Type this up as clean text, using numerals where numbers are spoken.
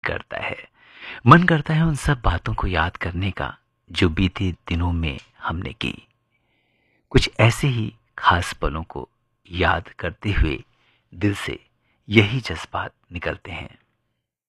करता है। मन करता है उन सब बातों को याद करने का जो बीते दिनों में हमने की। कुछ ऐसे ही खास पलों को याद करते हुए दिल से यही जज्बात निकलते हैं।